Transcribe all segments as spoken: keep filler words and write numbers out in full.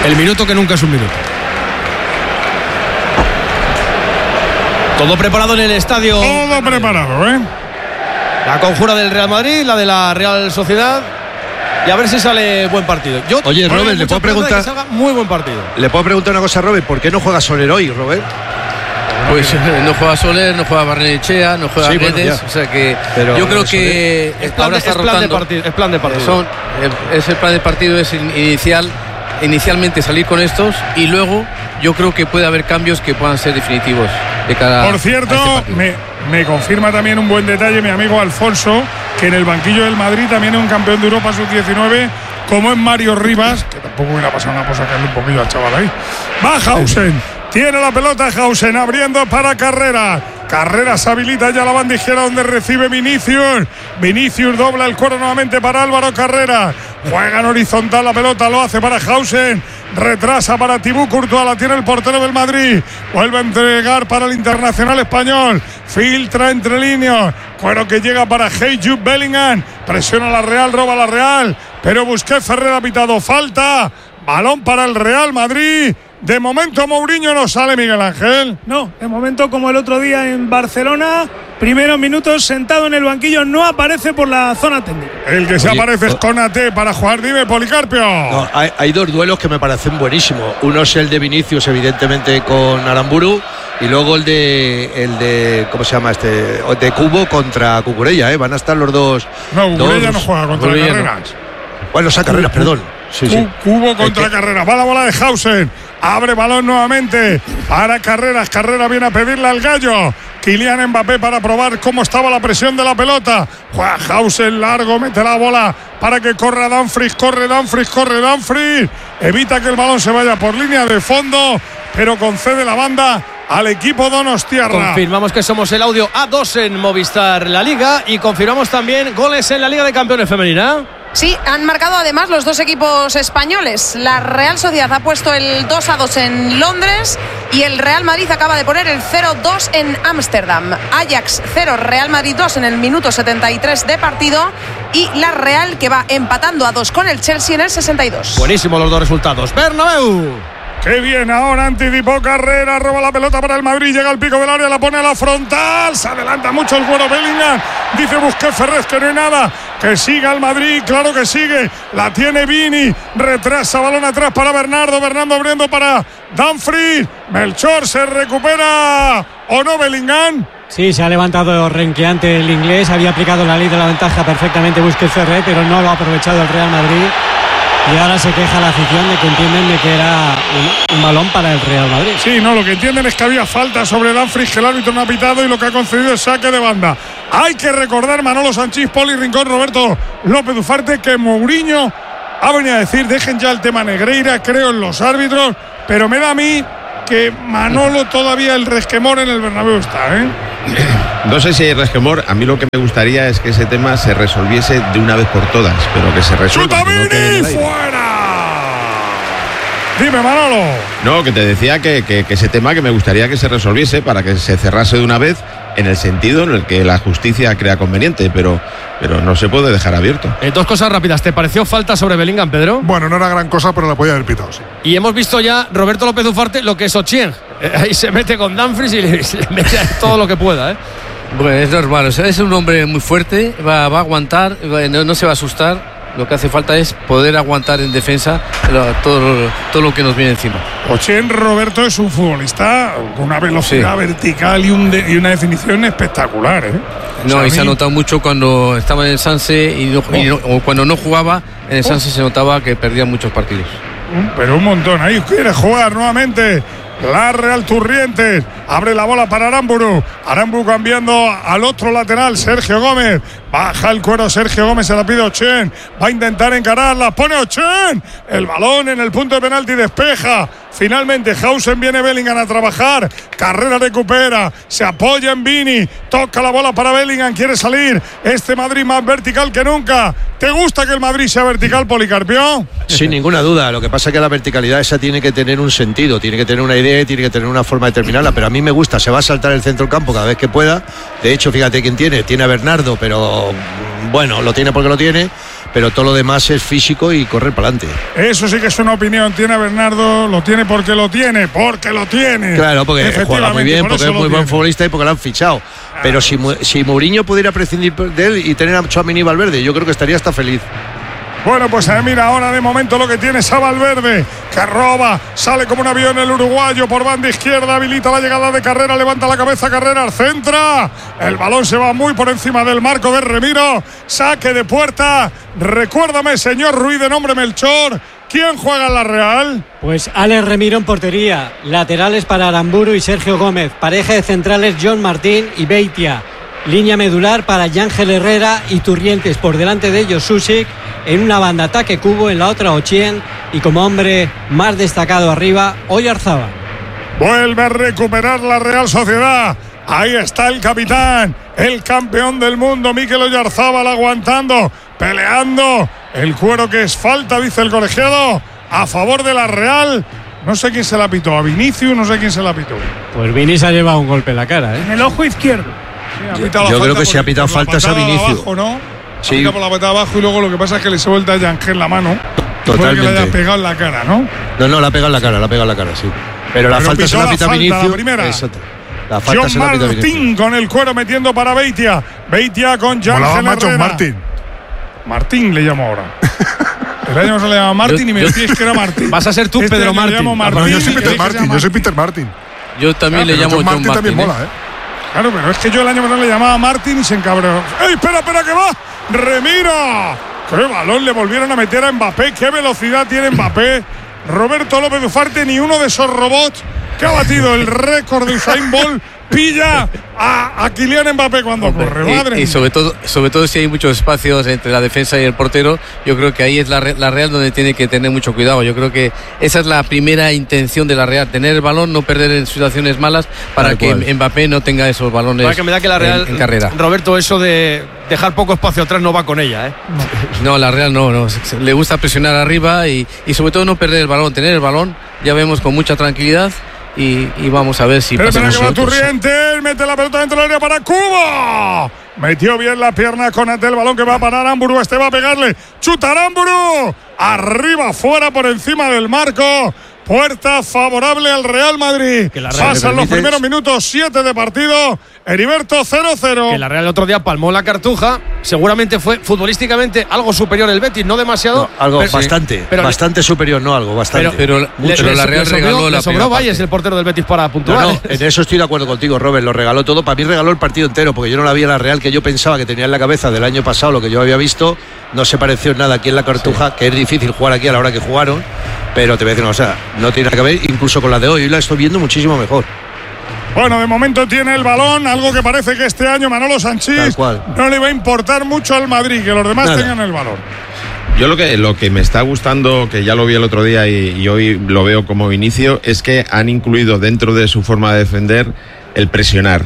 El minuto que nunca es un minuto. Todo preparado en el estadio. Todo preparado, ¿eh? La conjura del Real Madrid, la de la Real Sociedad. Y a ver si sale buen partido. Yo, Oye, Robert, ¿le puedo preguntar? Que salga muy buen partido. ¿Le puedo preguntar una cosa a Robert? ¿Por qué no juega Soler hoy, Robert? Pues no juega Soler, no juega Barrenechea, no juega sí, Guedes, bueno, o sea que pero yo creo que es plan, ahora de, está es plan de rotando. partido, es plan de partido. Son, es el plan de partido, es inicial, inicialmente salir con estos y luego yo creo que puede haber cambios que puedan ser definitivos de cara Por cierto, a este me, me confirma también un buen detalle mi amigo Alfonso, que en el banquillo del Madrid también es un campeón de Europa sub diecinueve, como es Mario Rivas, que tampoco hubiera pasado nada por sacarle un poquillo al chaval ahí. Va Hausen, tiene la pelota Hausen, abriendo para Carrera. Carreras habilita ya la banda izquierda donde recibe Vinicius. Vinicius dobla el cuero nuevamente para Álvaro Carrera. Juega en horizontal la pelota, lo hace para Hausen. Retrasa para Thibaut Courtois, la tiene el portero del Madrid. Vuelve a entregar para el internacional español. Filtra entre líneas. Cuero que llega para Hey Jude Bellingham. Presiona la Real, roba la Real. Pero Busquets, Ferrer ha pitado falta. Balón para el Real Madrid. De momento Mourinho no sale, Miguel Ángel. No, de momento como el otro día en Barcelona, primeros minutos sentado en el banquillo, no aparece por la zona técnica. El que se Oye, aparece es oh. Konate para jugar, dime, Policarpio. No, hay, hay dos duelos que me parecen buenísimos. Uno es el de Vinicius, evidentemente, con Aramburu. Y luego el de, el de ¿cómo se llama este? De Cubo contra Cucurella, ¿eh? Van a estar los dos. No, Cucurella dos, no juega contra Cucurella Carreras. No. Bueno, esa Carreras, perdón. Sí, sí. Cubo contra es que... Carreras. Va la bola de Hausen. Abre balón nuevamente para Carreras. Carrera viene a pedirle al gallo. Kylian Mbappé para probar cómo estaba la presión de la pelota. Juega Hausen largo, mete la bola para que corra Dumfries. Corre Dumfries, corre Dumfries. Evita que el balón se vaya por línea de fondo, pero concede la banda al equipo donostiarra. Confirmamos que somos el audio A dos en Movistar La Liga y confirmamos también goles en la Liga de Campeones Femenina. Sí, han marcado además los dos equipos españoles. La Real Sociedad ha puesto el dos a dos en Londres y el Real Madrid acaba de poner el cero dos en Ámsterdam. Ajax cero, Real Madrid dos en el minuto setenta y tres de partido y la Real que va empatando a dos con el Chelsea en el sesenta y dos. Buenísimos los dos resultados. Bernabéu. Qué bien, ahora anticipó Carrera, roba la pelota para el Madrid, llega al pico del área, la pone a la frontal, se adelanta mucho el cuero Bellingham, dice Busquets Ferrer que no hay nada, que siga el Madrid, claro que sigue, la tiene Vini, retrasa, balón atrás para Bernardo, Bernardo abriendo para Dumfries, Melchor se recupera, ¿o no Bellingham? Sí, se ha levantado renqueante el inglés, había aplicado la ley de la ventaja perfectamente Busquets Ferrer, pero no lo ha aprovechado el Real Madrid. Y ahora se queja la afición de que entienden de que era un, un balón para el Real Madrid. Sí, no, lo que entienden es que había falta sobre Dumfries, que el árbitro no ha pitado y lo que ha concedido es saque de banda. Hay que recordar, Manolo Sanchís, Poli Rincón, Roberto López Ufarte, que Mourinho ha venido a decir, dejen ya el tema Negreira, creo en los árbitros, pero me da a mí que Manolo todavía el resquemor en el Bernabéu está, ¿eh? No sé si hay resquemor, a mí lo que me gustaría es que ese tema se resolviese de una vez por todas, pero que se resuelva. ¡Chuta Vini! No ¡Fuera! Dime, Manolo. No, que te decía que, que, que ese tema que me gustaría que se resolviese para que se cerrase de una vez en el sentido en el que la justicia crea conveniente, pero, pero no se puede dejar abierto. Eh, dos cosas rápidas. ¿Te pareció falta sobre Bellingham, Pedro? Bueno, no era gran cosa, pero la podía haber pitado, sí. Y hemos visto ya, Roberto López Ufarte, lo que es Ochieng. Eh, ahí se mete con Dumfries y le, le mete todo lo que pueda, ¿eh? Bueno, es normal, o sea, es un hombre muy fuerte, va, va a aguantar, va, no, no se va a asustar. Lo que hace falta es poder aguantar en defensa lo, todo, todo lo que nos viene encima. Ochen, Roberto, es un futbolista con una velocidad sí. vertical y, un de, y una definición espectacular, ¿eh? No, o sea, y se ha notado mucho cuando estaba en el Sanse y, no, oh. y no, o cuando no jugaba en el oh. Sanse se notaba que perdía muchos partidos. Pero un montón, ahí quiere jugar nuevamente la Real Turrientes, abre la bola para Aramburu, Aramburu cambiando al otro lateral, Sergio Gómez, baja el cuero Sergio Gómez, se la pide Ochen, va a intentar encararla, pone Ochen, el balón en el punto de penalti, despeja, finalmente Hausen, viene Bellingham a trabajar, Carrera recupera, se apoya en Vini, toca la bola para Bellingham, quiere salir, este Madrid más vertical que nunca. ¿Te gusta que el Madrid sea vertical, Policarpio? Sin ninguna duda, lo que pasa es que la verticalidad esa tiene que tener un sentido, tiene que tener una idea, tiene que tener una forma de terminarla, pero a mí me gusta, se va a saltar el centro del campo cada vez que pueda. De hecho, fíjate quién tiene, tiene a Bernardo, pero bueno, lo tiene porque lo tiene, pero todo lo demás es físico y correr para adelante. Eso sí que es una opinión. Tiene a Bernardo, lo tiene porque lo tiene, porque lo tiene. Claro, porque juega muy bien, por porque es muy buen futbolista y porque lo han fichado. Claro. Pero si, si Mourinho pudiera prescindir de él y tener a Tchouaméni y Valverde, yo creo que estaría hasta feliz. Bueno, pues eh, mira ahora de momento lo que tiene es a Valverde, que roba, sale como un avión el uruguayo por banda izquierda, habilita la llegada de Carrera, levanta la cabeza Carrera, centra, el balón se va muy por encima del marco de Remiro, saque de puerta. Recuérdame, señor Ruiz, de nombre Melchor, ¿quién juega en la Real? Pues Alex Remiro en portería, laterales para Aramburu y Sergio Gómez, pareja de centrales John Martín y Beitia, línea medular para Yángel Herrera y Turrientes, por delante de ellos Susic, en una banda ataque Cubo, en la otra Ochien y como hombre más destacado arriba Oyarzábal. Vuelve a recuperar la Real Sociedad. Ahí está el capitán, el campeón del mundo, Mikel Oyarzábal, aguantando, peleando. El cuero que es falta, dice el colegiado, a favor de la Real. No sé quién se la pitó, a Vinicius, no sé quién se la pitó. Pues Vini se ha llevado un golpe en la cara, ¿eh? En el ojo izquierdo. Sí, yo yo creo que si ha pitado faltas a Vinicius. Abajo, ¿no? Sí. Por la patada abajo y luego lo que pasa es que le se vuelta a Yángel la mano. Totalmente. Que le haya pegado en la cara, ¿no? No, no, la ha pegado en la cara, la ha pegado en la cara, sí. Pero, Pero la falta se la pita Vinicius. La primera. Exacto. La falta John se la pita Martín Vinicius. con el cuero metiendo para Beitia. Beitia con Yángel Herrera. John Martín. Martín le llamo ahora. El año se le llama Martín yo, y me yo, decís que era Martín. Vas a ser tú, este Pedro Martín. Martín. No, yo soy Peter Martín, yo soy Peter Martín. Yo también ah, le llamo John Martín. John También Martín, mola, ¿eh? Claro, pero es que yo el año pasado le llamaba Martín y se encabreó. ¡Ey, espera, espera, que va! ¡Remiro! ¡Qué balón le volvieron a meter a Mbappé! ¡Qué velocidad tiene Mbappé! Roberto López Ufarte, ni uno de esos robots que ha batido el récord de Usain Bolt, pilla a, a Kylian Mbappé cuando Hombre, corre. Madre y, y sobre todo, sobre todo si hay muchos espacios entre la defensa y el portero, yo creo que ahí es la, la Real donde tiene que tener mucho cuidado. Yo creo que esa es la primera intención de la Real, tener el balón, no perder en situaciones malas para Tal que cual. Mbappé no tenga esos balones para que me da que la Real, en, en carrera. Roberto, eso de dejar poco espacio atrás no va con ella, ¿eh? No, no la Real no, no, le gusta presionar arriba y, y sobre todo no perder el balón, tener el balón, ya vemos con mucha tranquilidad. Y, y vamos a ver si pasa. Pero que va Turrientes, mete la pelota dentro del área para Cubo. Metió bien la pierna con el balón que va a parar Aramburu. Este va a pegarle. Chuta Aramburu. Arriba, fuera, por encima del marco. Puerta favorable al Real Madrid. Pasan los primeros minutos, siete de partido. Heriberto cero cero. Que la Real el otro día palmó la Cartuja. Seguramente fue futbolísticamente algo superior el Betis, no demasiado. No, algo pero, bastante, sí, pero bastante superior, no algo, bastante. Pero, pero, mucho, le, pero la Real le regaló sobró, la le sobró Valles, el portero del Betis, para puntuar. No, no, en eso estoy de acuerdo contigo, Robert. Lo regaló todo. Para mí regaló el partido entero, porque yo no la vi en la Real que yo pensaba que tenía en la cabeza del año pasado, lo que yo había visto. No se pareció en nada aquí en la Cartuja, sí. Que es difícil jugar aquí a la hora que jugaron. Pero te voy a decir una cosa, no tiene nada que ver incluso con la de hoy. Hoy la estoy viendo muchísimo mejor. Bueno, de momento tiene el balón, algo que parece que este año Manolo Sanchís no le va a importar mucho al Madrid, que los demás Nada. tengan el balón. Yo lo que, lo que me está gustando, que ya lo vi el otro día y, y hoy lo veo como inicio, es que han incluido dentro de su forma de defender el presionar.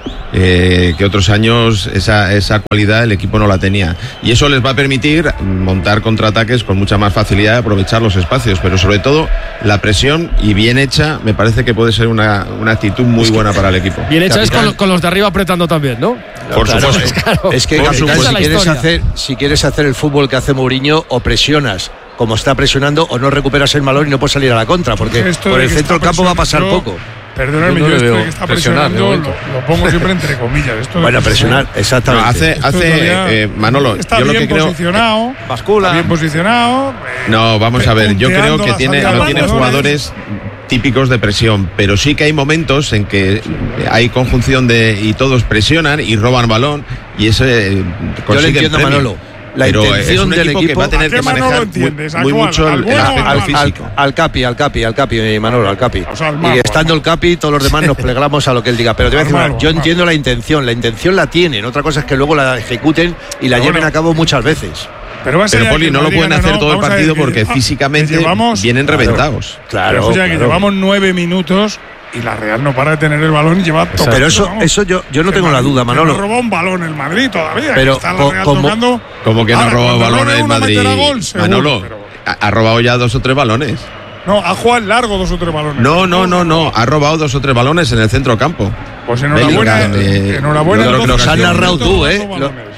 Eh, que otros años esa, esa cualidad el equipo no la tenía, y eso les va a permitir montar contraataques con mucha más facilidad y aprovechar los espacios, pero sobre todo la presión, y bien hecha, me parece que puede ser una, una actitud muy es que, buena para el equipo. Bien hecha Capitán. Es con, con los de arriba apretando también, ¿no? Por claro, supuesto. Es, claro. es que Capitán, si, quieres hacer, si quieres hacer el fútbol que hace Mourinho, o presionas como está presionando, o no recuperas el balón y no puedes salir a la contra, porque esto por el centro del campo va a pasar poco. Perdóname, yo, no yo esto de que está presionando lo, lo pongo siempre entre comillas. Esto bueno, presionar, exactamente. No, hace, hace eh, Manolo, está yo bien lo que creo, posicionado, eh, bascula. Está bien posicionado. Eh, no, vamos a ver, yo creo que tiene, no tiene jugadores típicos de presión, pero sí que hay momentos en que hay conjunción de y todos presionan y roban balón, y ese eh, yo le entiendo, Manolo. La pero intención es un del equipo, equipo que va a tener que manejar muy, muy mucho el, el aspecto físico. Al, al Capi, al Capi, al Capi, Manolo, al Capi. O sea, al Marco, y estando el Capi, todos los demás nos plegamos a lo que él diga. Pero te voy a decir, Marco, yo entiendo la intención, la intención la tienen. Otra cosa es que luego la ejecuten y la lleven a cabo muchas veces. Pero, pero Poli, no lo pueden hacer no, todo el partido porque que, físicamente llevamos, vienen claro, reventados. Claro, pero, o sea, que claro. llevamos nueve minutos y la Real no para de tener el balón y lleva todo. Pero eso, eso yo, yo no tengo la duda, Manolo. No robó un balón el Madrid todavía. Pero está la Real como, tocando. Como que no robó balón el Madrid. Gol, seguro, Manolo, pero... ha robado ya dos o tres balones. No, ha jugado largo dos o tres balones. No, no, no, no. Ha robado dos o tres balones en el centro campo. Pues enhorabuena. Bellingham, eh, enhorabuena. Lo, lo, los has narrado tú, ¿eh? Lo,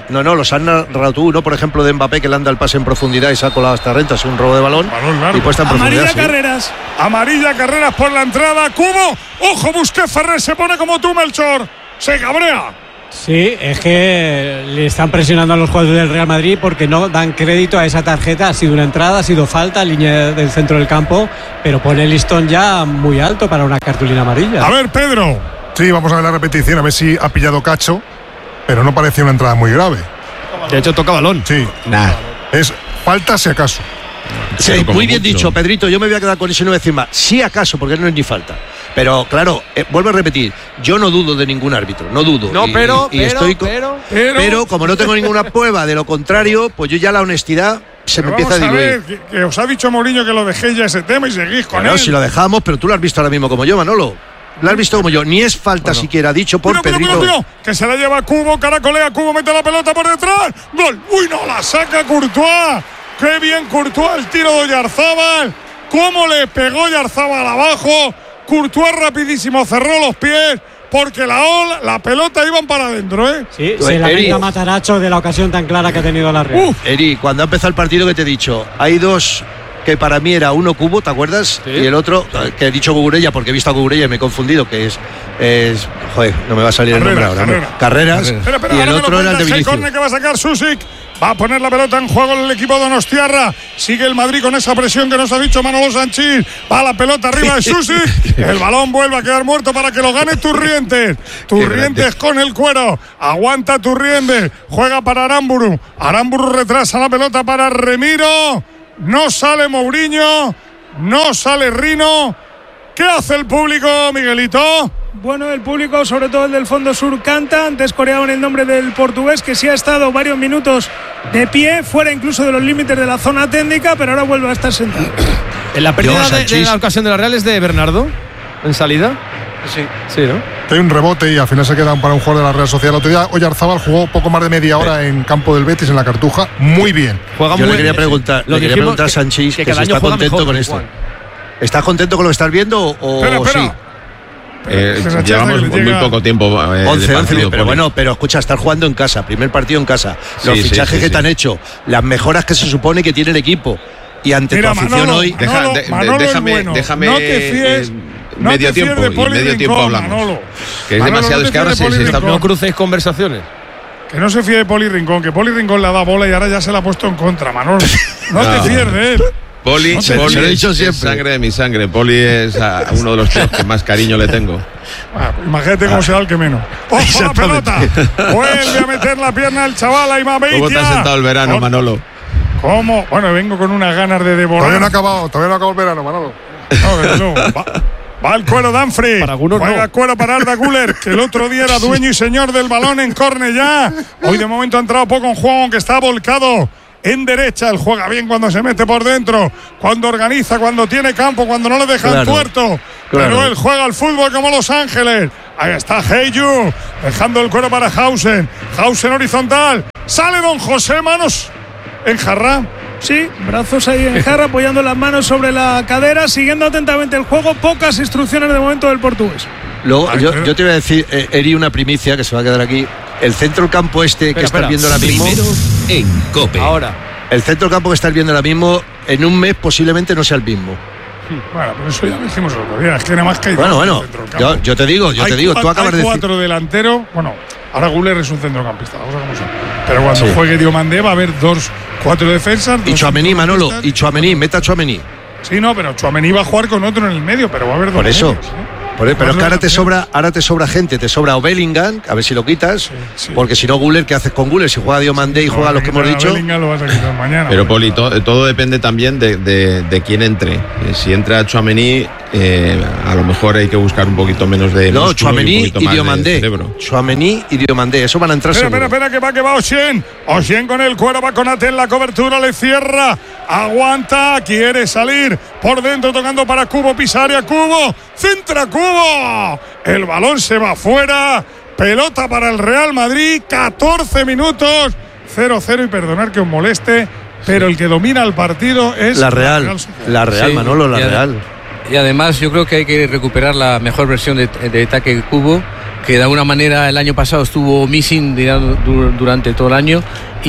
No, no, los has narrado tú, ¿no? Por ejemplo, de Mbappé, que le anda el pase en profundidad y se ha colado hasta renta, es un robo de balón. balón y puesta en Amarilla profundidad. Carreras. Sí. Amarilla Carreras por la entrada. Cubo. Ojo, Busquets, Ferrer se pone como tú, Melchor. Se cabrea. Sí, es que le están presionando a los jugadores del Real Madrid porque no dan crédito a esa tarjeta. Ha sido una entrada, ha sido falta, línea del centro del campo, pero pone el listón ya muy alto para una cartulina amarilla. A ver, Pedro. Sí, vamos a ver la repetición, a ver si ha pillado cacho, pero no parecía una entrada muy grave. De hecho, toca balón. Sí. Nah. Es falta si acaso. Sí, muy bien mucho. dicho, Pedrito. Yo me voy a quedar con eso y no voy a decir más. Sí, acaso, porque no es ni falta. Pero claro, eh, vuelvo a repetir, yo no dudo de ningún árbitro, no dudo. No, y, pero, y, y pero, estoy con, pero, pero, pero, como no tengo ninguna prueba de lo contrario, pues yo ya la honestidad se pero me empieza a diluir. A ver, que, que os ha dicho Mourinho que lo dejéis ya ese tema y seguís con bueno, él. Si lo dejamos, pero tú lo has visto ahora mismo como yo, Manolo. Lo has visto como yo, ni es falta bueno. siquiera dicho por pero, Pedrito. Pero, pero, pero, que se la lleva Cubo, caracolea, Cubo mete la pelota por detrás. Gol. Uy, no, la saca Courtois. Qué bien Courtois el tiro de Oyarzábal. Cómo le pegó Oyarzábal abajo. Courtois rapidísimo cerró los pies porque la ola, la pelota iban para adentro, ¿eh? Sí, se la venga Mataracho de la ocasión tan clara que ha tenido la Real. Uf. Eri, cuando ha empezado el partido que te he dicho, hay dos que para mí era uno Cubo, ¿te acuerdas? ¿Sí? Y el otro, que he dicho Cucurella porque he visto a Cucurella y me he confundido, que es, es joder, no me va a salir Carrera, el nombre ahora. Carrera. Carreras. Carrera. Espera, espera, y el otro era el de Vinicius. El córner que va a sacar Susic. Va a poner la pelota en juego el equipo donostiarra. Sigue el Madrid con esa presión que nos ha dicho Manolo Sanchís. Va la pelota arriba de Susic. El balón vuelve a quedar muerto para que lo gane Turrientes. Turrientes con el cuero. Aguanta Turrientes. Juega para Aramburu. Aramburu retrasa la pelota para Remiro. No sale Mourinho. No sale Rino. ¿Qué hace el público, Miguelito? Bueno, el público, sobre todo el del Fondo Sur, canta. Antes coreaban el nombre del portugués, que sí ha estado varios minutos de pie, fuera incluso de los límites de la zona técnica, pero ahora vuelve a estar sentado. En la pérdida de, de la ocasión de la Real es de Bernardo, en salida. Sí, sí, ¿no? Hay un rebote y al final se quedan para un jugador de la Real Sociedad. El otro día Oyarzábal jugó poco más de media hora en campo del Betis, en la Cartuja. Muy bien. Juega Yo muy le quería preguntar, le quería preguntar a Sanchís que, que, que si está contento con esto. Juan. ¿Estás contento con lo que estás viendo o espera, espera. sí? Eh, llevamos muy llega... poco tiempo eh, once, de partido, once, pero bueno, pero escucha, estar jugando en casa, primer partido en casa, los sí, fichajes sí, sí, que sí. te han hecho, las mejoras que se supone que tiene el equipo y ante Mira, tu afición Manolo, hoy Manolo, Deja, de, Manolo déjame, bueno. déjame no te fíes, eh, no medio te fíes tiempo de y en medio Rincón, tiempo hablamos Manolo. que es Manolo, demasiado no es que ahora se, se está... no crucéis conversaciones. Que no se fíe de Poli Rincón, que Poli Rincón le ha dado bola y ahora ya se la ha puesto en contra, Manolo. No, no. te fíes de él. Poli, no Poli se lo he dicho es, siempre. Es sangre de mi sangre. Poli es a, a uno de los tíos que más cariño le tengo. Ah, imagínate cómo ah. será el que menos. ¡Ojo la pelota! Vuelve a meter la pierna el chaval a Imabeitia. ¿Cómo te has sentado el verano, Por... Manolo? ¿Cómo? Bueno, vengo con unas ganas de devorar. Todavía no ha acabado, todavía no ha acabado el verano, Manolo. No, pero no. Va, va el cuero Danfrey. Para algunos Juega no. cuero para Arda Güler, que el otro día era dueño y señor del balón en Cornellá. Hoy de momento ha entrado poco en juego, aunque está volcado en derecha. Él juega bien cuando se mete por dentro, cuando organiza, cuando tiene campo, cuando no le dejan claro, tuerto. Claro. Pero él juega al fútbol como Los Ángeles. Ahí está Heyu, dejando el cuero para Hausen. Hausen horizontal. Sale Don José, manos en jarra. Sí, brazos ahí en jarra, apoyando las manos sobre la cadera, siguiendo atentamente el juego. Pocas instrucciones de momento del portugués. Luego, yo, yo te voy a decir, eh, Eri, una primicia que se va a quedar aquí. El centro del campo este espera, que estás viendo ahora mismo. Primero en COPE. Ahora. El centro del campo que estás viendo ahora mismo, en un mes posiblemente no sea el mismo. Bueno, pero eso ya lo dijimos el otro día. Es que nada más que hay Bueno, bueno, yo, yo te digo, yo hay te digo, tú acabas de decir. Hay cuatro delanteros. Bueno, ahora Güler es un centrocampista, vamos a cómo son. Pero cuando sí. juegue Diomandé va a haber dos, cuatro defensas. Y Tchouaméni, Manolo, y Tchouaméni, meta a Tchouaméni. Sí, no, pero Tchouaméni va a jugar con otro en el medio, pero va a haber dos. Por eso. medios, ¿eh? Por eso, pero es que ahora te sobra, ahora te sobra gente, te sobra o Bellingham, a ver si lo quitas, sí, sí. porque si no Güler, ¿qué haces con Güler? Si juega Diomandé y no, juega los que hemos dicho. Lo vas a quitar mañana, pero Poli, to, todo depende también de, de, de quién entre. Si entra Tchouaméni, eh, a lo mejor hay que buscar un poquito menos de. No, Tchouaméni y, y Diomandé. Tchouaméni y Diomandé, eso van a entrar espera, seguro. Espera, espera, que va, que va Oshien. Oshien con el cuero, va con Ate en la cobertura, le cierra, aguanta, quiere salir por dentro, tocando para Cubo, Pisaria, Cubo, centra Cubo. El balón se va fuera. Pelota para el Real Madrid. catorce minutos. cero cero. Y perdonar que os moleste, pero el que domina el partido es la Real. La Real, la Real sí, Manolo, la y Real. Y además yo creo que hay que recuperar la mejor versión de, de ataque Cubo, que de alguna manera el año pasado estuvo missing durante todo el año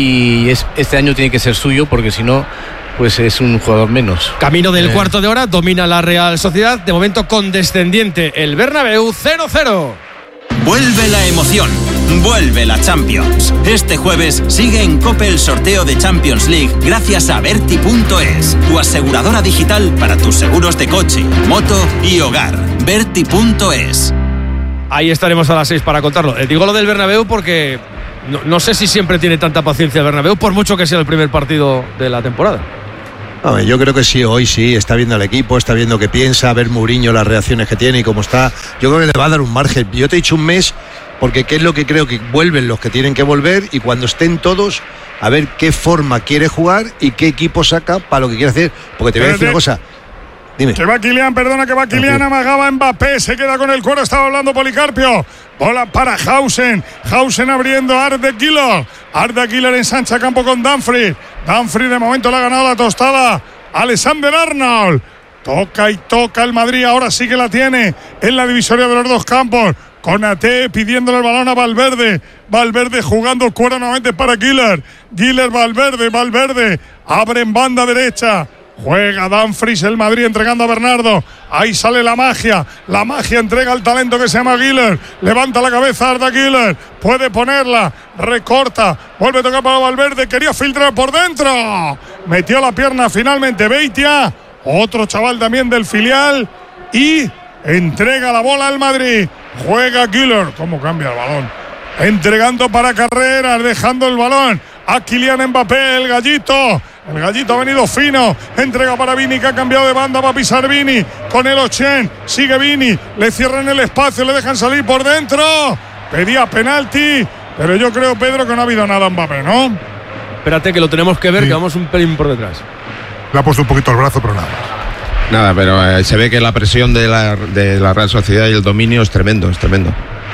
y es, este año tiene que ser suyo porque si no pues es un jugador menos. Camino del eh. cuarto de hora, domina la Real Sociedad, de momento condescendiente el Bernabéu, cero cero. Vuelve la emoción, vuelve la Champions. Este jueves sigue en COPE el sorteo de Champions League gracias a Berti punto es, tu aseguradora digital para tus seguros de coche, moto y hogar. Berti punto es. Ahí estaremos a las seis para contarlo. Eh, digo lo del Bernabéu porque no, no sé si siempre tiene tanta paciencia el Bernabéu, por mucho que sea el primer partido de la temporada. Ver, yo creo que sí, hoy sí, está viendo al equipo, está viendo qué piensa, a ver Mourinho las reacciones que tiene y cómo está. Yo creo que le va a dar un margen. Yo te he dicho un mes, porque qué es lo que creo que vuelven los que tienen que volver y cuando estén todos, a ver qué forma quiere jugar y qué equipo saca para lo que quiere hacer. Porque te voy a decir una cosa. Dime. Que va Kylian, perdona, que va Kylian, amagaba Mbappé, se queda con el cuero, estaba hablando Policarpio. Bola para Hausen, Hausen abriendo a Arda Güler. Arda Güler ensancha campo con Dumfries. Dumfries de momento le ha ganado la tostada. Alexander Arnold. Toca y toca el Madrid, ahora sí que la tiene en la divisoria de los dos campos. Konaté pidiéndole el balón a Valverde. Valverde jugando cuero nuevamente para Güler. Güler, Valverde, Valverde. Abre en banda derecha. Juega Dumfries, el Madrid entregando a Bernardo. Ahí sale la magia. La magia entrega al talento que se llama Güler. Levanta la cabeza Arda Güler. Puede ponerla. Recorta. Vuelve a tocar para Valverde. Quería filtrar por dentro. Metió la pierna finalmente Beitia. Otro chaval también del filial. Y entrega la bola al Madrid. Juega Güler. ¿Cómo cambia el balón? Entregando para Carreras. Dejando el balón a Kylian Mbappé, el gallito. El gallito ha venido fino. Entrega para Vini, que ha cambiado de banda. Va a pisar Vini. Con el Ochen. Sigue Vini. Le cierran el espacio. Le dejan salir por dentro. Pedía penalti. Pero yo creo, Pedro, que no ha habido nada Mbappé, ¿no? Espérate, que lo tenemos que ver, sí. Que vamos un pelín por detrás. Le ha puesto un poquito el brazo, pero nada. Nada, pero eh, se ve que la presión de la, de la Real Sociedad y el dominio es tremendo, es tremendo.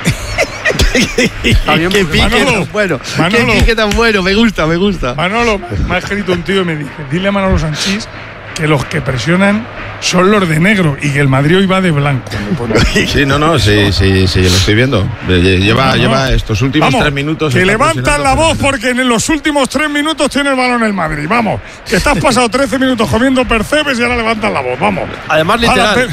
Qué pique Manolo, tan bueno, Manolo, qué pique tan bueno, me gusta, me gusta. Manolo, me ha escrito un tío y me dice, dile a Manolo Sanchís que los que presionan son los de negro y que el Madrid hoy va de blanco. Sí, no, no, sí, sí, sí, lo estoy viendo. Lleva, no, no. lleva estos últimos Vamos, tres minutos. Que levantan la voz porque en los últimos tres minutos tiene el balón el Madrid. Vamos, que estás pasado trece minutos comiendo percebes y ahora levantan la voz. Vamos. Además, literal.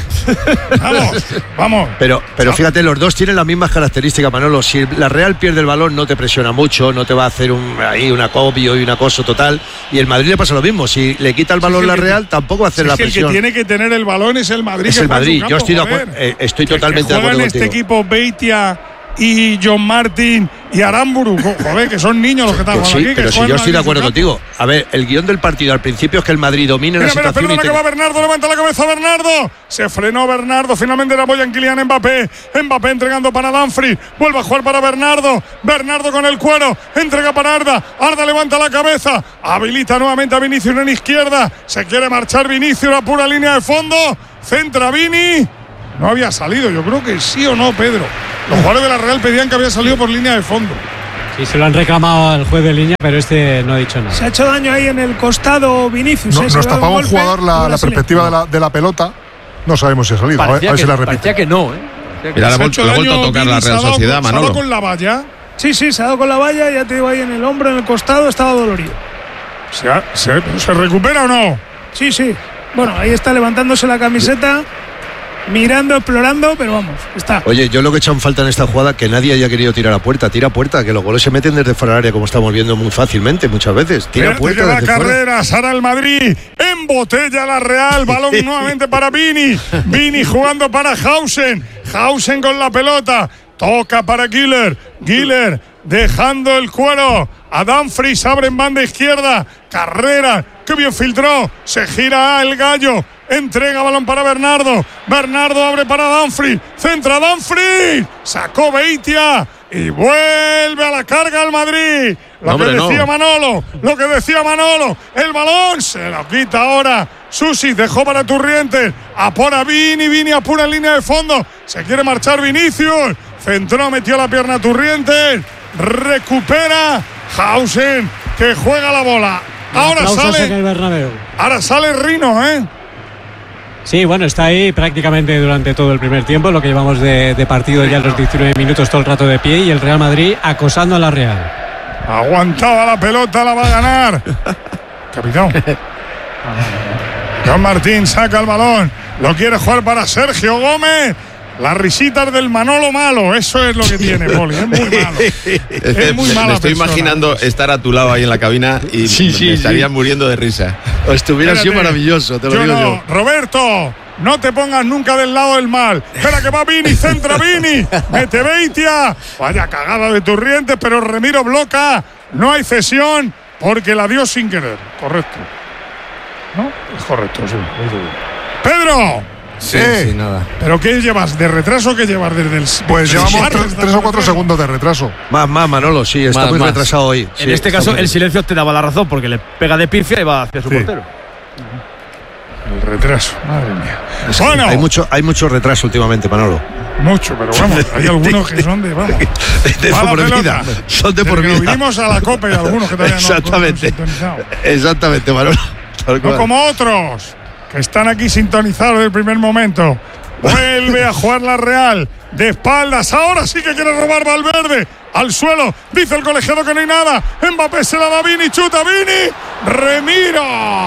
Vamos, vamos. Pero, pero fíjate, los dos tienen las mismas características, Manolo. Si la Real pierde el balón, no te presiona mucho, no te va a hacer un, ahí un acopio y un acoso total. Y el Madrid le pasa lo mismo. Si le quita el balón sí, la Real, tampoco va a hacer sí, la sí, presión. El que tiene que tener el balón es el Madrid. Es el Madrid. Campo, yo estoy, de acuerdo, eh, estoy que, totalmente que de acuerdo contigo. Este equipo Beitia y John Martin y Aramburu, joder, que son niños los que están jugando sí, aquí. Pero que si yo estoy de acuerdo contigo. A ver, el guión del partido al principio es que el Madrid domine la situación. Perdona, y te... que va Bernardo, levanta la cabeza Bernardo. Se frenó Bernardo, finalmente le apoyan Kylian Mbappé. Mbappé entregando para Dumfries. Vuelve a jugar para Bernardo. Bernardo con el cuero. Entrega para Arda. Arda levanta la cabeza. Habilita nuevamente a Vinicius en izquierda. Se quiere marchar Vinicius, la pura línea de fondo. Centra Vini. No había salido, yo creo que sí o no, Pedro. Los jugadores de la Real pedían que había salido por línea de fondo. Sí, se lo han reclamado al juez de línea, pero este no ha dicho nada. Se ha hecho daño ahí en el costado Vinicius. No, ¿eh? Nos tapaba un jugador la, la perspectiva de la, de la pelota. No sabemos si ha salido. Parecía a ver, a ver que, si la repite. parecía que no, ¿eh? Que Mira, la ha vuelto a tocar la Real Sociedad, Manolo. ¿Se ha dado con la valla? Sí, sí, se ha dado con la valla. Ya te digo, ahí en el hombro, en el costado, estaba dolorido. ¿Se, ha, se, ¿se recupera o no? Sí, sí. Bueno, ahí está levantándose la camiseta. Mirando, explorando, pero vamos, está. Oye, yo lo que he echado en falta en esta jugada que nadie haya querido tirar a puerta. Tira a puerta, que los goles se meten desde fuera del área, como estamos viendo muy fácilmente muchas veces. Tira a puerta. La carrera, Sara el Madrid, embotella la Real, balón nuevamente para Vini. Vini jugando para Hausen. Hausen con la pelota. Toca para Güler. Güler dejando el cuero. A Dumfries, abre en banda izquierda. Carrera, que bien filtró. Se gira el gallo. Entrega balón para Bernardo. Bernardo abre para Dumfries. Centra Dumfries. Sacó Beitia. Y vuelve a la carga al Madrid. Lo Hombre, que decía no. Manolo. Lo que decía Manolo. El balón se lo quita ahora. Susi dejó para Turrientes. Apura Vini. Vini apura en línea de fondo. Se quiere marchar Vinicius. Centró, metió la pierna a Turrientes. Recupera Hausen, que juega la bola. Ahora sale. En el Bernabéu. Ahora sale Rino, ¿eh? Sí, bueno, está ahí prácticamente durante todo el primer tiempo, lo que llevamos de, de partido ya los diecinueve minutos, todo el rato de pie, y el Real Madrid acosando a la Real. Aguantaba la pelota, la va a ganar. Capitán. John Martín saca el balón, lo quiere jugar para Sergio Gómez. Las risitas del Manolo malo, eso es lo que tiene, Poli, es muy malo. Es muy mala Me estoy persona. imaginando estar a tu lado ahí en la cabina y Sí, sí, me estaría sí. muriendo de risa. Estuviera sido Espérate. maravilloso, te lo Yo digo no. yo. Roberto, no te pongas nunca del lado del mal. Espera que va Vini, centra Vini, mete Beitia. Vaya cagada de Turrientes, pero Remiro bloca. No hay cesión porque la dio sin querer. Correcto. ¿No? Es correcto, sí. Pedro. Sí, Eh. sí, nada. ¿Pero qué llevas? ¿De retraso qué llevas desde el...? Pues Sí, llevamos sí, tres, sí, tres o cuatro sí. segundos de retraso. Más, más, Manolo, sí, está Más, muy más. retrasado hoy. En Sí, este está caso, muy- el silencio te daba la razón porque le pega de pifia y va hacia su Sí. portero. El retraso, madre mía. Es que Bueno, hay mucho, hay mucho retraso últimamente, Manolo. mucho, pero vamos, hay algunos que son de, vamos, De va la por pelota. vida. Son de Desde por que vida. vinimos a la Copa y algunos que todavía no han Exactamente. sintonizado. Exactamente, Manolo. Tal No cual. como otros que están aquí sintonizados desde el primer momento. Vuelve a jugar la Real de espaldas. Ahora sí que quiere robar Valverde. Al suelo. Dice el colegiado que no hay nada. Mbappé se la da a Vini. Chuta Vini. Remiro.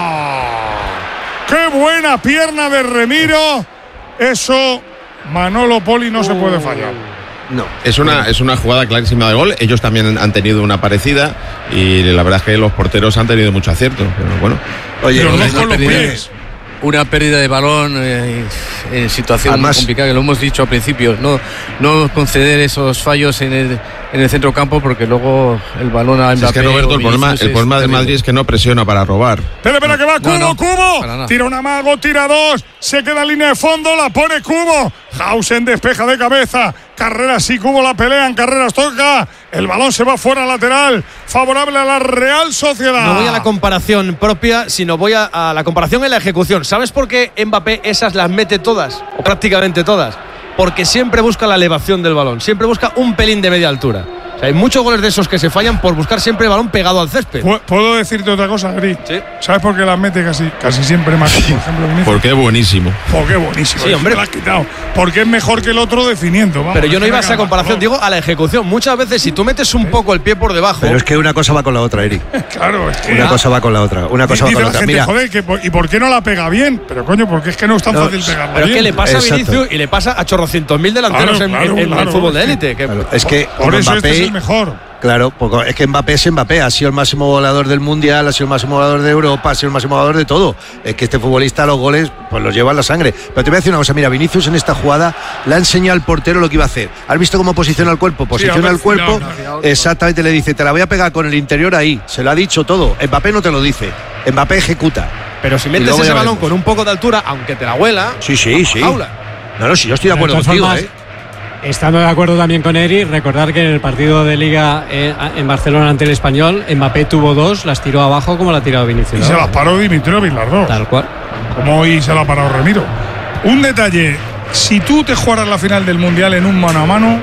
Qué buena pierna de Remiro. Eso, Manolo Poli, no se puede fallar. No. Es una, es una jugada clarísima de gol. Ellos también han tenido una parecida y la verdad es que los porteros han tenido mucho acierto. Pero bueno, Oye, Pero una- no con los pérdida- pies. Una pérdida de balón eh, en situación Además- muy complicada, que lo hemos dicho al principio, no, no conceder esos fallos en el, en el centro campo porque luego el balón a es Mbappé que Roberto, o el problema, Vinicius el es problema del terrible. Madrid es que no presiona para robar. Espera, espera, que va Cubo, No, no, Cubo. para nada. Tira un amago, tira dos. Se queda en línea de fondo, la pone Cubo. Hausen despeja de cabeza. Carreras y Cubo la pelean. Carreras toca. El balón se va fuera lateral. Favorable a la Real Sociedad. No voy a la comparación propia, sino voy a, a la comparación en la ejecución. ¿Sabes por qué Mbappé esas las mete todas? O prácticamente todas. Porque siempre busca la elevación del balón. Siempre busca un pelín de media altura. O sea, hay muchos goles de esos que se fallan por buscar siempre el balón pegado al césped. Pu- ¿Puedo decirte otra cosa, Gris? Sí. ¿Sabes por qué las mete casi, casi siempre más? Por ejemplo, Vinicius. Porque es buenísimo. Porque buenísimo. Sí, hombre. Me la has quitado. Porque es mejor que el otro definiendo. Vamos, Pero yo no es que iba a me esa acaba, comparación, ¿no? digo a la ejecución. Muchas veces si tú metes un poco el pie por debajo… Pero es que una cosa va con la otra, Eric. Claro, es que. Una cosa va con la otra. Una cosa va Dice con la la otra. gente, Mira, joder, que por- ¿y por qué no la pega bien? Pero coño, porque es que no es tan No, fácil pegarla Pero es bien. que le pasa Exacto. a Vinicius y le pasa a chorrocientos mil delanteros Claro, en, claro, en- en claro, el fútbol de es que- élite. que- claro, es que Por como eso este Mbappé- es el mejor. Claro, porque es que Mbappé es Mbappé, ha sido el máximo goleador del Mundial, ha sido el máximo goleador de Europa, ha sido el máximo goleador de todo. Es que este futbolista los goles pues los lleva en la sangre. Pero te voy a decir una cosa, mira, Vinicius en esta jugada le ha enseñado al portero lo que iba a hacer. ¿Has visto cómo posiciona el cuerpo? Posiciona ha el cuerpo, perfilado, exactamente, le dice, te la voy a pegar con el interior ahí. Se lo ha dicho todo. Mbappé no te lo dice, Mbappé ejecuta. Pero si Y metes luego ese ya balón veremos. con un poco de altura, aunque te la huela… Sí, sí, sí. jaula. No, no, sí, yo estoy de De acuerdo todas contigo, formas, ¿eh? Estando de acuerdo también con Eri, recordar que en el partido de Liga eh, en Barcelona ante el Español, Mbappé tuvo dos, las tiró abajo como la ha tirado Vinicius. Y se las paró Dimitrovic las dos. Tal cual. Como hoy se la ha parado Ramiro. Un detalle. Si tú te jugaras la final del Mundial en un mano a mano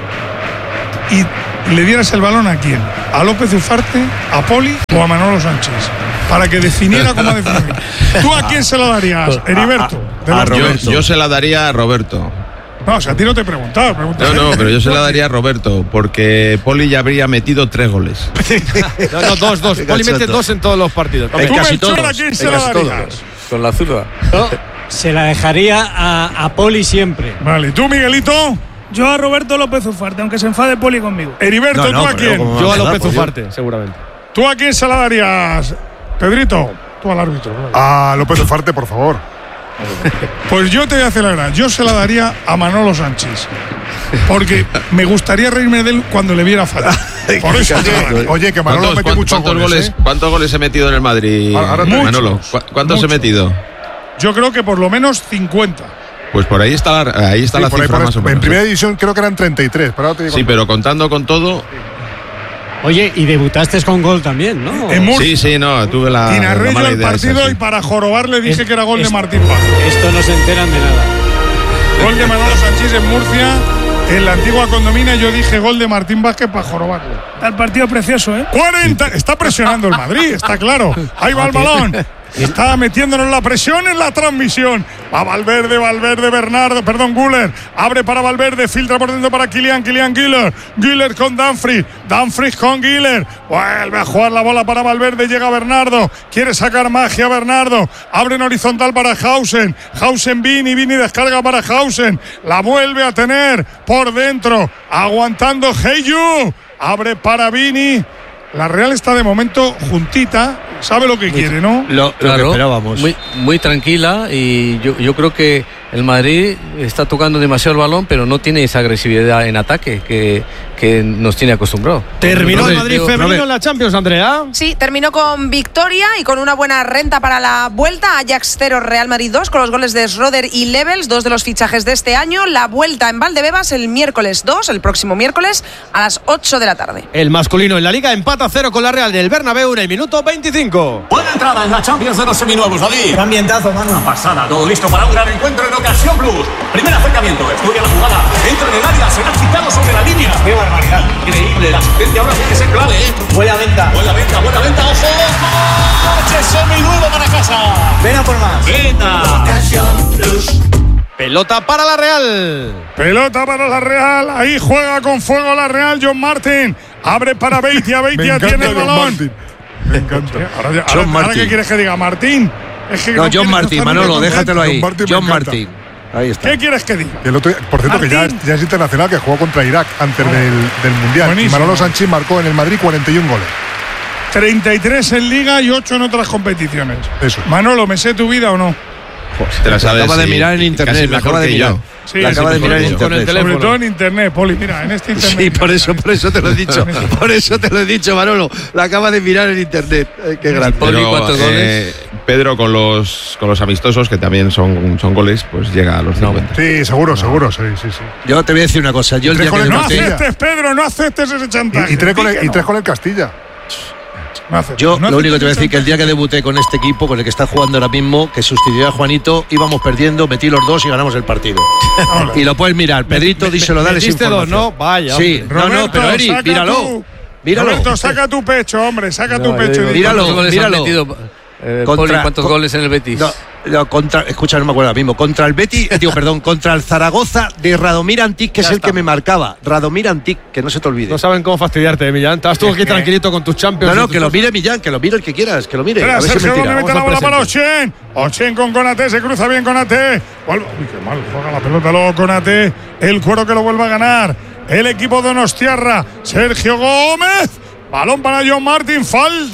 y le dieras el balón ¿a quién? ¿A López Ufarte, a Poli o a Manolo Sánchez? Para que definiera cómo definir. ¿Tú a quién se lo darías? Heriberto. de a los Yo, dos. yo se la daría a Roberto. No, o sea, a ti no te he preguntado. pregúntale. No, no, pero yo se la daría a Roberto, porque Poli ya habría metido tres goles. No, no, dos, dos. Qué Poli mete cachondo. dos en todos los partidos. En ¿Tú, casi Melchor, todos, a quién en se la casi darías? todos. Con la zurda. Yo se la dejaría a, a Poli siempre. Vale, ¿tú, Miguelito? Yo a Roberto López Ufarte, aunque se enfade Poli conmigo. Heriberto, No, no, ¿tú a pero quién? como- Yo a Vamos, López pues yo- Ufarte, seguramente. ¿Tú a quién se la darías? Pedrito, tú al árbitro. claro. A López Ufarte, por favor. Pues yo te voy a hacer la verdad. Yo se la daría a Manolo Sánchez. Porque me gustaría reírme de él cuando le viera fallar. Por eso te la daría. Oye, que Manolo ¿Cuántos, mete cuán- muchos cuántos goles. ¿eh? ¿Cuántos goles he metido en el Madrid, Ahora te- Manolo? Muchos, ¿Cu- ¿Cuántos muchos. he metido? Yo creo que por lo menos cincuenta. Pues por ahí está la, ahí está Sí, la por ahí, cifra por ahí. más o menos. En primera división creo que eran treinta y tres. Pero ahora te digo- Sí, pero contando con todo. Oye, y debutaste con gol también, ¿no? En Murcia. Sí, sí, no, tuve la, Y la narré yo mala el idea esa, partido sí. y para jorobar le dije Es- que era gol de es- Martín Paz. Esto no se enteran de nada. Gol de Manolo Sánchez en Murcia. En la antigua condomina yo dije gol de Martín Vázquez para jorobarlo. Está el partido precioso, ¿eh? cuarenta. Está presionando el Madrid, está claro. Ahí va el balón. Está metiéndonos la presión en la transmisión. Va Valverde, Valverde, Bernardo, perdón, Güler. Abre para Valverde, filtra por dentro para Kylian, Kylian Güler. Güler con Dumfries, Dumfries con Güler. Vuelve a jugar la bola para Valverde, llega Bernardo. Quiere sacar magia Bernardo. Abre en horizontal para Hausen. Hausen, Vini, Vini descarga para Hausen. La vuelve a tener por dentro, aguantando Heyu. Abre para Vini. La Real está de momento juntita, sabe lo que muy, quiere, ¿no? Lo, lo claro, que esperábamos. Muy, muy tranquila y yo, yo creo que el Madrid está tocando demasiado el balón, pero no tiene esa agresividad en ataque que, que nos tiene acostumbrado. ¿Terminó el Madrid femenino en la Champions, Andrea? Sí, terminó con victoria y con una buena renta para la vuelta. Ajax cero, Real Madrid dos, con los goles de Schroeder y Levels, dos de los fichajes de este año. La vuelta en Valdebebas el miércoles dos, el próximo miércoles a las ocho de la tarde. El masculino en la Liga empata cero con la Real del Bernabéu en el minuto veinticinco. Buena entrada en la Champions de los seminuevos, David. Qué ambientazo, mano. Una pasada, todo listo para un gran encuentro en Ocasión Plus. Primer acercamiento, estudia la jugada, entra en el área, será quitado sobre la línea. Qué barbaridad. Increíble, la asistencia ahora tiene que ser clave, ¿eh? Buena venta. Buena venta, buena venta, ojo, ojo. Coche seminuevo para casa. Ven a por más. Venta. Ocasión Plus. Pelota para la Real. Pelota para la Real. Ahí juega con fuego la Real. John Martin. Abre para Beitia. Beitia tiene el balón. Me encanta. Ahora, ya, ahora, ahora ¿qué quieres que diga? Martín. Es que no, no John Martin, Manolo, déjatelo ahí. John Martin. John Martin. Ahí está. ¿Qué quieres que diga? El otro, por cierto, Martín, que ya, ya es internacional, que jugó contra Irak antes oh, del, del Mundial. Buenísimo. Y Manolo Sanchís marcó en el Madrid cuarenta y un goles. treinta y tres en Liga y ocho en otras competiciones. Eso. Manolo, ¿me sé tu vida o no? Pues te la sabes, acaba de mirar en internet, la acaba de mirar. Sí, la acaba de mirar en internet. Sobre todo en internet, Poli, mira, en este internet. Sí, por eso, por eso te lo he dicho. Por eso te lo he dicho, Manolo. La acaba de mirar en internet. Eh, qué grande. Poli, ¿cuántos eh, goles? Pedro con los con los amistosos, que también son, son goles, pues llega a los cincuenta. Sí, seguro, seguro, sí, sí, sí. Yo te voy a decir una cosa. Yo el día que no aceptes, Pedro, no aceptes ese chantaje. Y, y, tres, con el, y tres con el Castilla. No Yo no lo único que te voy a decir que el día que debuté con este equipo, con el que está jugando ahora mismo, que sustituyó a Juanito, íbamos perdiendo, metí los dos y ganamos el partido. Y lo puedes mirar. Pedrito, díselo, dale esa información. Dos, ¿no? Vaya. Sí, Roberto, no, no, pero Eri, míralo. Tu, míralo. Roberto, saca tu pecho, hombre, saca no, tu pecho. Míralo, míralo. Eh, contra, Poli, ¿cuántos con, goles en el Betis? No, no, contra, escucha, no me acuerdo ahora mismo. Contra el Betis, digo, perdón, contra el Zaragoza de Radomir Antic, que ya es el está. que me marcaba. Radomir Antic, que no se te olvide. No saben cómo fastidiarte, Millán. Estabas tú aquí tranquilito con tus Champions. No, no, que lo mire Millán, que lo mire el que quieras, que lo mire. Espera, a ver Sergio si Gómez mete la bola para Ochen. Ochen con Konaté, se cruza bien Konaté. Uy, qué mal, juega la pelota luego Konaté. El cuero que lo vuelve a ganar. El equipo de Donostiarra. Sergio Gómez. Balón para John Martin,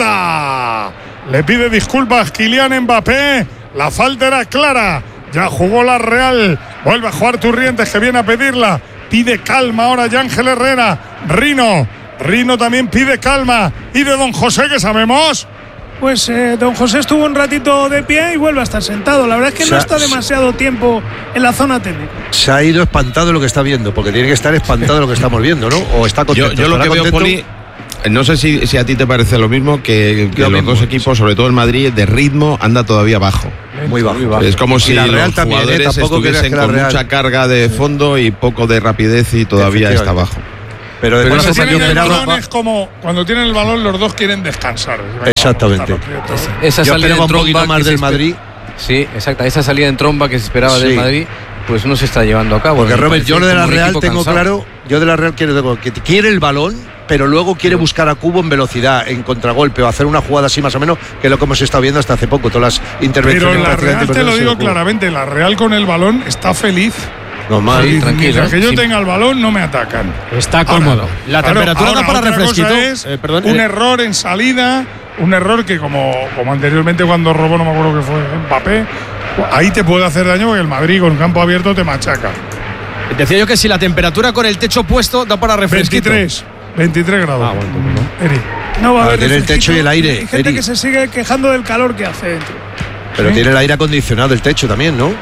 falta. Le pide disculpas Kylian Mbappé. La falta era clara. Ya jugó la Real. Vuelve a jugar Turrientes, que viene a pedirla. Pide calma ahora Yángel Herrera. Rino. Rino también pide calma. ¿Y de Don José qué sabemos? Pues eh, Don José estuvo un ratito de pie y vuelve a estar sentado. La verdad es que no está demasiado tiempo en la zona técnica. Se ha ido espantado de lo que está viendo, porque tiene que estar espantado de lo que estamos viendo, ¿no? O está contento. Yo, yo lo que veo, Poli, no sé si, si a ti te parece lo mismo, que, que los mismo, dos equipos, sí. sobre todo el Madrid, de ritmo, anda todavía bajo. Muy bajo. Muy bajo. Es como y si los Real también, jugadores ¿eh? estuviesen con Real. mucha carga de fondo y poco de rapidez y todavía está bajo. Pero, Pero cuando tienen el balón es como cuando tienen el balón los dos quieren descansar. Exactamente. Esa Yo salida un poquito más del Madrid. Sí, exacto. Esa salida en tromba que se esperaba sí. del Madrid, pues no se está llevando a cabo. Porque Robert, yo de la Real tengo cansado. claro, yo de la Real quiero que quiere el balón, pero luego quiere buscar a Cubo en velocidad, en contragolpe, o hacer una jugada así más o menos, que es lo que hemos estado viendo hasta hace poco, todas las intervenciones. Pero la Real, te lo digo claramente, la Real con el balón está feliz. Normal, sí, tranquilo. Mientras que yo sí. tenga el balón, no me atacan. Está cómodo. Ahora, la temperatura ahora, da para refresquito. Es eh, perdón, un eh. error en salida, un error que como, como anteriormente cuando robó, no me acuerdo que fue Mbappé, ahí te puede hacer daño porque el Madrid con campo abierto te machaca. Decía yo que si la temperatura con el techo puesto da para refresquito. veintitrés, veintitrés grados. Ah, bueno, no. Eri. No va a haber tiene el techo y el aire. Hay gente Eri. que se sigue quejando del calor que hace dentro. Pero ¿sí? tiene el aire acondicionado el techo también, ¿no?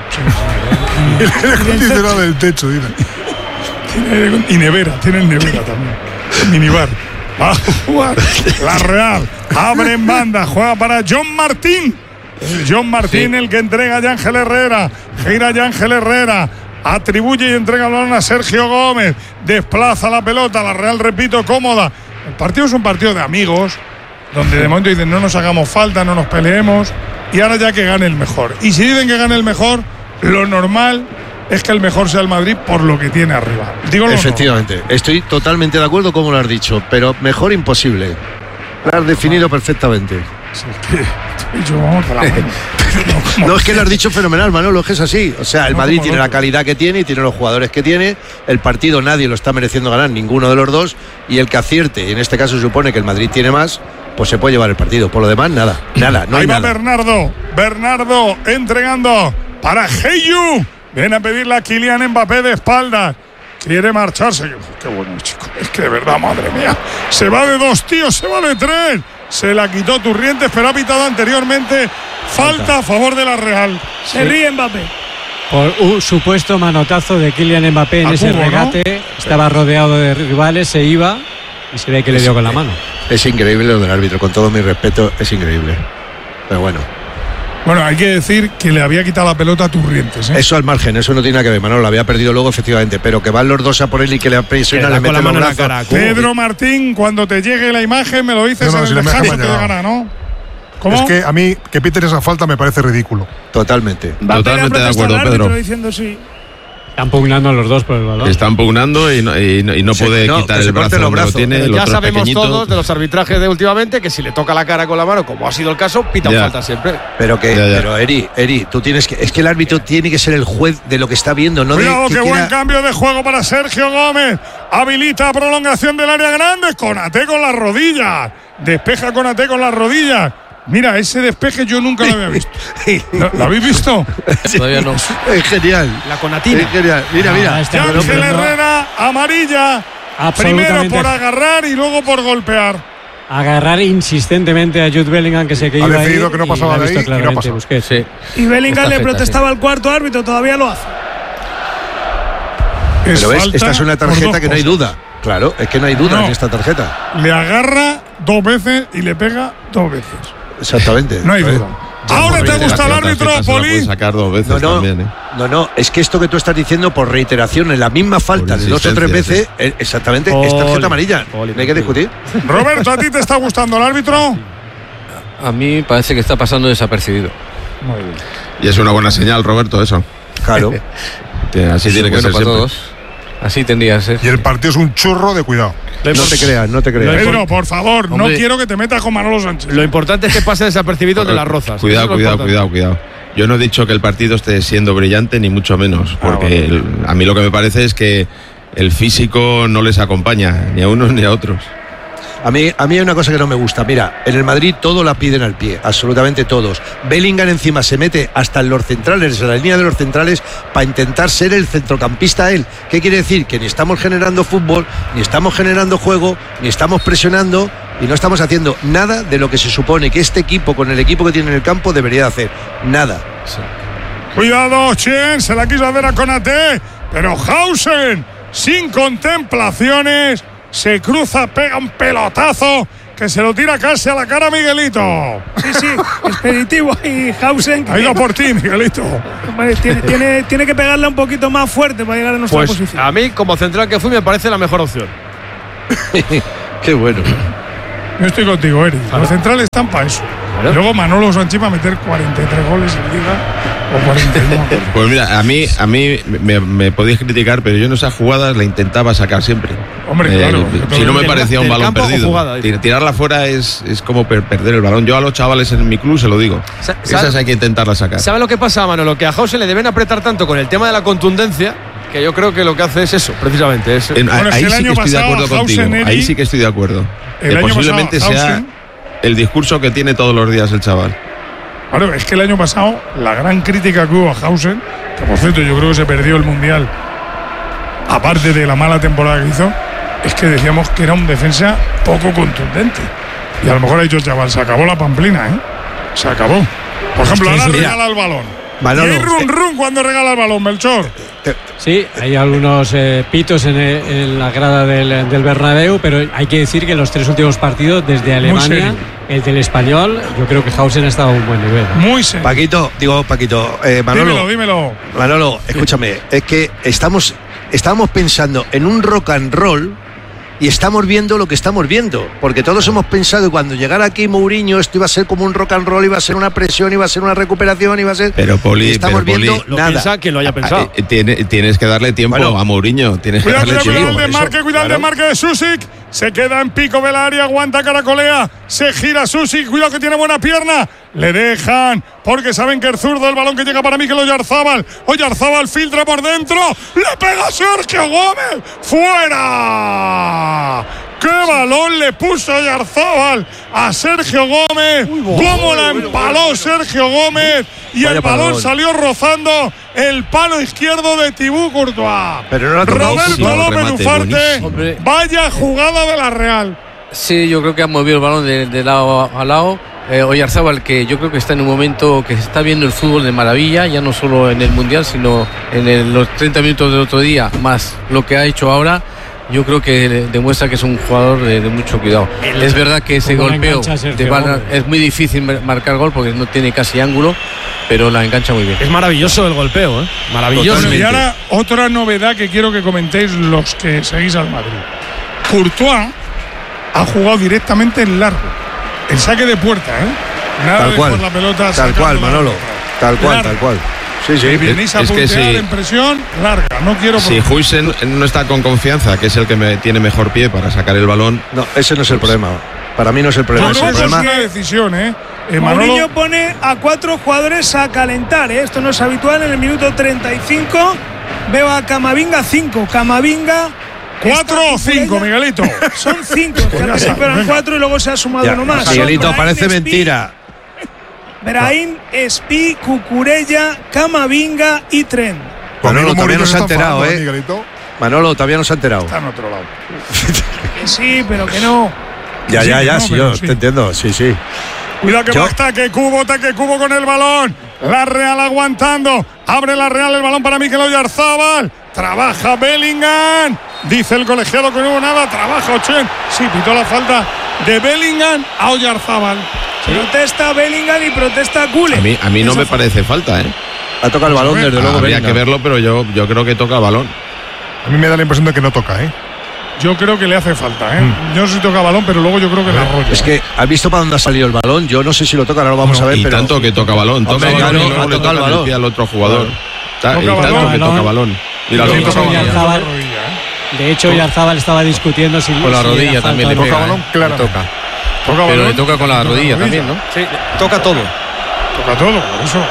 El aire acondicionado del techo, dile. Tiene, y nevera, tiene nevera también. Minibar. Va a jugar la Real. Abre en banda, juega para John Martín. John Martín, sí. el que entrega a Yángel Herrera. Gira Yángel Herrera. Atribuye y entrega el balón a Sergio Gómez. Desplaza la pelota. La Real, repito, cómoda. El partido es un partido de amigos. donde de momento dicen no nos hagamos falta, no nos peleemos, y ahora ya que gane el mejor. Y si dicen que gane el mejor, lo normal es que el mejor sea el Madrid por lo que tiene arriba. Digo lo Efectivamente, normal. Estoy totalmente de acuerdo como lo has dicho, pero mejor imposible. Lo has definido perfectamente. Sí, que yo vamos para la mano. No, no, es que lo has dicho fenomenal, Manolo, es que es así. O sea, el Madrid tiene la calidad que tiene y tiene los jugadores que tiene. El partido nadie lo está mereciendo ganar, ninguno de los dos. Y el que acierte, y en este caso se supone que el Madrid tiene más, pues se puede llevar el partido. Por lo demás, nada, nada, no hay Ahí va nada. Bernardo, Bernardo entregando para Heyu. Viene a pedirle a Kylian Mbappé de espaldas. Quiere marcharse. Qué bueno, chico. Es que de verdad, madre mía. Se va de dos, tío, se va de tres. Se la quitó Turrientes, pero ha pitado anteriormente falta a favor de la Real. Se sí. ríe Mbappé. Por un supuesto manotazo de Kylian Mbappé en a ese Cubo, regate. ¿No? Estaba rodeado de rivales, se iba y se ve que le dio con la mano. Es increíble lo del árbitro, con todo mi respeto, es increíble. Pero bueno. Bueno, hay que decir que le había quitado la pelota a Turrientes, ¿eh? Eso al margen, eso no tiene nada que ver, Manolo, lo había perdido luego efectivamente, pero que van los dos a por él y que le presiona, le mete la mano en la cara. Pedro Martín, cuando te llegue la imagen me lo dices no, no, en el si descanso que llegará, ¿no? ¿Cómo? Es que a mí que piten esa falta me parece ridículo. Totalmente. Totalmente de acuerdo, Pedro. Diciendo sí. Están pugnando los dos por el balón. Están pugnando y no, y no, y no sí, puede no, quitar el brazo donde lo tiene. El ya sabemos pequeñito. Todos de los arbitrajes de últimamente que si le toca la cara con la mano, como ha sido el caso, pita falta siempre. Pero que, ya, ya. pero Eri, Eri, tú tienes que, es que el árbitro tiene que ser el juez de lo que está viendo, no Cuidado, de qué que buen quiera... cambio de juego para Sergio Gómez. Habilita prolongación del área grande. Conate con las rodillas. Despeja Conate con las rodillas. Mira, ese despeje yo nunca lo había visto. ¿Lo, ¿lo habéis visto? Todavía no. Es genial. La conatina. Es genial. Mira, mira. Y Ángel Herrera, amarilla. Primero por agarrar y luego por golpear. Agarrar insistentemente a Jude Bellingham, que se que ha iba decidido ahí, que no pasaba de ahí y no pasó. Busquets, sí. Y Bellingham le protestaba al cuarto árbitro, todavía lo hace. Es Pero ves, esta es una tarjeta que no hay duda. Claro, es que no hay duda no. en esta tarjeta. Le agarra dos veces y le pega dos veces. Exactamente. No hay duda. Ahora te gusta el árbitro, Poli. Sacar dos veces no, no, también, ¿eh? no, no, es que esto que tú estás diciendo por reiteración en la misma falta de dos o tres veces, sí. exactamente, Poli. es tarjeta amarilla. Poli, no hay que discutir. Roberto, ¿a ti te está gustando el árbitro? A mí parece que está pasando desapercibido. Muy bien. Y es una buena señal, Roberto, eso. Claro. Así tiene que bueno ser para siempre. todos. Así tendría que ser. Y el partido es un churro de cuidado. No te creas, no te creas. Pedro, por favor, Hombre, no quiero que te metas con Manolo Sánchez. Lo importante es que pase desapercibido de las rozas. Cuidado, cuidado, cuidado, cuidado. Yo no he dicho que el partido esté siendo brillante, ni mucho menos. Porque ah, bueno. el, a mí lo que me parece es que el físico no les acompaña, ni a unos ni a otros. A mí, a mí hay una cosa que no me gusta. Mira, en el Madrid todo la piden al pie, absolutamente todos. Bellingham encima se mete hasta en los centrales, en la línea de los centrales, para intentar ser el centrocampista él. ¿Qué quiere decir? Que ni estamos generando fútbol, ni estamos generando juego, ni estamos presionando y no estamos haciendo nada de lo que se supone que este equipo, con el equipo que tiene en el campo, debería hacer. Nada. Sí. Cuidado, Chen, se la quiso hacer a Konaté, pero Hausen, sin contemplaciones, se cruza, pega un pelotazo que se lo tira casi a la cara a Miguelito. Sí, sí, expeditivo ahí, Hausen. Ha ido por ti, Miguelito. Tiene, tiene, tiene que pegarle un poquito más fuerte para llegar a nuestra pues posición. A mí, como central que fui, me parece la mejor opción. Qué bueno. Yo estoy contigo, Eri. Los centrales están para eso. ¿Vale? Luego Manolo Sánchez va a meter cuarenta y tres goles en Liga o cuarenta y uno. Pues mira, a mí, a mí me, me podéis criticar, pero yo en esas jugadas la intentaba sacar siempre. Hombre, eh, claro. Si no me parecía un balón perdido. Jugada, Tirarla fuera es, es como per perder el balón. Yo a los chavales en mi club se lo digo. Esas hay que intentarlas sacar. ¿Sabe lo que pasa, Manolo? Que a Hausen le deben apretar tanto con el tema de la contundencia, que yo creo que lo que hace es eso, precisamente. Es, en, bueno, ahí sí que estoy de acuerdo contigo. Eri, ahí sí que estoy de acuerdo. Que posiblemente pasado, sea Hausen, el discurso que tiene todos los días el chaval. Claro, es que el año pasado la gran crítica que hubo a Hausen, que por cierto yo creo que se perdió el Mundial, aparte de la mala temporada que hizo, es que decíamos que era un defensa poco contundente. Y a lo mejor ha dicho el chaval, se acabó la pamplina, ¿eh? Se acabó. Por ejemplo, ahora regala el balón. Manolo, y hay run run cuando regala el balón, Melchor. Sí, hay algunos eh, pitos en, el, en la grada del, del Bernabéu, pero hay que decir que en los tres últimos partidos desde Alemania, el del Español, yo creo que Hausen ha estado a un buen nivel. Muy serio. Paquito, digo Paquito, eh, Manolo, dímelo, dímelo. Manolo, escúchame, es que estamos, estamos pensando en un rock and roll y estamos viendo lo que estamos viendo, porque todos hemos pensado que cuando llegara aquí Mourinho esto iba a ser como un rock and roll, iba a ser una presión, iba a ser una recuperación, iba a ser... Pero Poli, y estamos pero, viendo Poli, nada. Piensa que lo haya pensado. Eh, tiene, tienes que darle tiempo Bueno. a Mourinho. Tienes Cuidado, que darle cuidado, tiempo. cuidado el desmarque, cuidado el desmarque de Susic. Se queda en pico del área, aguanta, caracolea. Se gira Susic, cuidado que tiene buena pierna. Le dejan, porque saben que el zurdo, el balón que llega para Mikel Oyarzábal. Oyarzábal filtra por dentro. Le pega Sergio Gómez. ¡Fuera! ¡Qué balón le puso Oyarzábal a Sergio Gómez! ¡Cómo la empaló Sergio Gómez! Y Vaya el balón balón. salió rozando el palo izquierdo de Thibaut Courtois. Pero no la ha tocado. Roberto Sí, un López remate Ufarte, buenísimo. Hombre. vaya jugada de la Real. Sí, yo creo que ha movido el balón de, de lado a lado. Eh, Oyarzábal, que yo creo que está en un momento que se está viendo el fútbol de maravilla, ya no solo en el Mundial, sino en el- los treinta minutos del otro día, más lo que ha hecho ahora. Yo creo que demuestra que es un jugador de, de mucho cuidado. Es verdad que ese ¿Cómo la golpeo engancha Sergio de Bala- Gómez? es muy difícil mar- marcar gol porque no tiene casi ángulo, pero la engancha muy bien. Es maravilloso el golpeo, ¿eh? Maravilloso. Bueno, y ahora otra novedad que quiero que comentéis los que seguís al Madrid. Courtois ha jugado directamente en largo. El saque de puerta, ¿eh? Nada Tal de cual. por la pelota. Tal sacando cual, la Manolo. pelota. Tal cual, Largo. tal cual. Sí, sí. Y venís a Es que puntear sí. en presión larga. No quiero. Si Huijsen no está con confianza, que es el que me, tiene mejor pie para sacar el balón. No, ese no es el problema. Para mí no es el problema. Yo Es creo el que es problema. una decisión, ¿eh? Eh, Mourinho Manolo, pone a cuatro jugadores a calentar, ¿eh? Esto no es habitual en el minuto treinta y cinco. Veo a Camavinga cinco. Camavinga. ¿cuatro o cinco, Miguelito? Son cinco. Pues Que ya al está, principio eran venga. cuatro y luego se ha sumado Ya, uno más. Son Miguelito, Brahim, parece Espi, mentira. Brahim, Espi, Cucurella, Camavinga y Tren. Manolo, Amigo todavía no Mourinho se ha está enterado, enfadando, ¿eh? Miguelito. Manolo, todavía no se ha enterado. Está en otro lado. Que sí, pero que no. Ya, Sí, ya, que ya, no, sí, pero yo sí. te entiendo, sí, sí. Cuidado que Yo- va ataque Cubo, ataque Cubo con el balón. La Real aguantando. Abre la Real el balón para Mikel Oyarzábal. Trabaja Bellingham. Dice el colegiado que no hubo nada. Trabaja Ochen. Sí, pitó la falta de Bellingham a Oyarzábal. Protesta Bellingham y protesta Gullit. A mí, a mí no me parece falta, ¿eh? Ha tocado el balón, desde luego. Habría Bellingham. que verlo, pero yo, yo creo que toca balón. A mí me da la impresión de que no toca, ¿eh? Yo creo que le hace falta, ¿eh? Yo no sé si toca balón, pero luego yo creo que la arrolla. Es que, ¿has visto para dónde ha salido el balón? Yo no sé si lo toca, ahora lo vamos a ver, y pero. tanto que toca balón. Toca Hombre, balón claro, y luego ha le tocado toca el el balón. pie al otro jugador. Ta- Toca y tanto balón. que toca balón. Mira, Sí, lo toca toca balón. balón. Oyarzábal. rodilla, ¿eh? De hecho, Oyarzábal estaba discutiendo si Con la si rodilla era también le falta o no. pega. balón, ¿eh? claro. Le toca. Toca Pero balón. le toca con la rodilla también, ¿no? Sí, toca todo. Toca todo, por eso.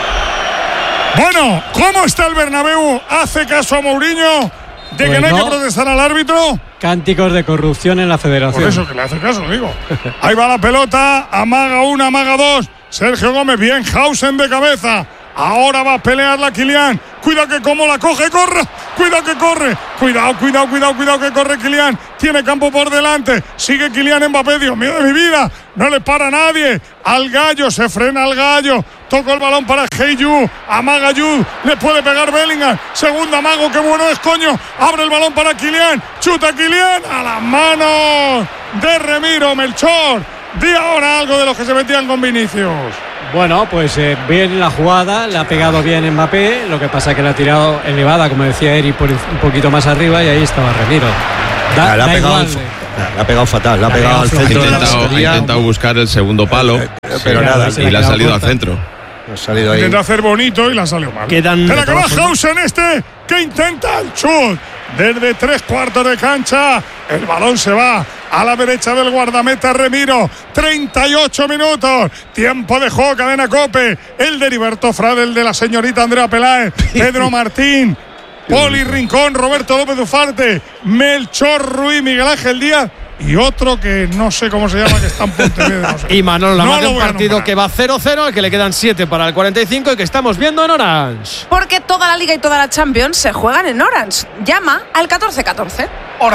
Bueno, ¿cómo está el Bernabéu? ¿Hace caso a Mourinho de que Pues no hay no. que protestar al árbitro? Cánticos de corrupción en la federación. Por eso que le hace caso, digo. Ahí va la pelota, amaga una, amaga dos. Sergio Gómez, bien, Hausen de cabeza. Ahora va a pelear la Kylian. Cuidado que como la coge, corre. Cuidado que corre. Cuidado, cuidado, cuidado, cuidado que corre Kylian. Tiene campo por delante. Sigue Kylian Mbappé. Dios mío de mi vida. No le para nadie. Al gallo, se frena al gallo. Toca el balón para Heyu. Amaga Yu. Le puede pegar Bellingham. Segundo amago, qué bueno es, coño. Abre el balón para Kylian. Chuta Kylian. A las manos de Remiro Melchor. Di ahora algo de los que se metían con Vinicius. Bueno, pues eh, bien la jugada, le ha pegado bien Mbappé, lo que pasa es que la ha tirado elevada, como decía Eri, por un poquito más arriba y ahí estaba Remiro. Da, Ah, le, ha da pegado, igual, fa- eh. le ha pegado fatal, le ha Le ha pegado al pegado Ha centro de la intentado, ha portería. intentado buscar el segundo palo, pero Sí, nada, se y la le ha quedado salido al corta. centro. ha salido ahí. Intenta hacer bonito y la salió mal. Quedan, Espera de que va todas formas- Hausen este, que intenta el chut. Desde tres cuartos de cancha, el balón se va a la derecha del guardameta Remiro. treinta y ocho minutos. Tiempo de juego, cadena Cope. El de Heriberto Frade, el de la señorita Andrea Peláez. Pedro Martín, Poli Rincón, Roberto López Ufarte, Melchor Ruiz, Miguel Ángel Díaz. Y otro que no sé cómo se llama, que está en Pontevedra. No sé. Y Manolo No Lama, lo un voy a partido nombrar. que va cero cero, al que le quedan siete para el cuarenta y cinco y que estamos viendo en Orange. Porque toda la Liga y toda la Champions se juegan en Orange. Llama al catorce catorce.